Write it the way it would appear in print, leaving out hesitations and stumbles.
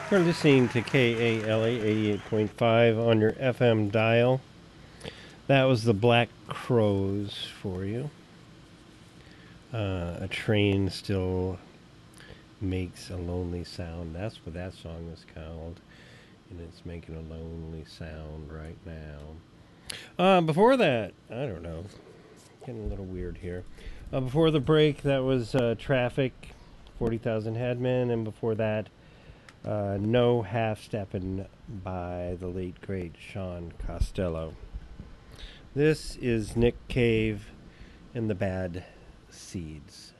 You're listening to KALA 88.5 on your FM dial. That was the Black Crows for you. A train still makes a lonely sound. That's what that song is called. And it's making a lonely sound right now. Before that, I don't know. Getting a little weird here. Before the break, that was Traffic, 40,000 Headmen. And before that, No Half Steppin' by the late great Sean Costello. This is Nick Cave and the Bad Seeds.